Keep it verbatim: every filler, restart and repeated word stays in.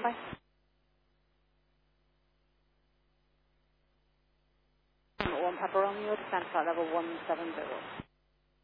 verify. One Papa Romeo, descent flight level one seven zero.